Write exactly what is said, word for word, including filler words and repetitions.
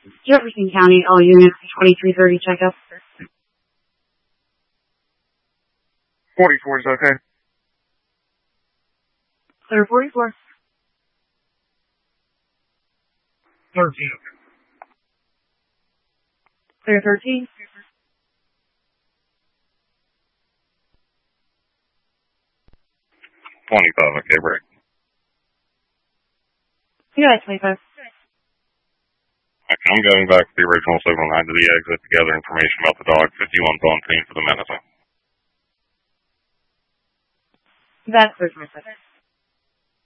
Jefferson County, all units, twenty-three thirty checkup. forty-four is okay. Clear forty-four. thirteen. Clear thirteen. twenty-five, okay, break. Yeah, twenty-five. Okay, I'm going back to the original signal nine to the exit to gather information about the dog. fifty-one's on scene for the menacing. That's clear twenty-five.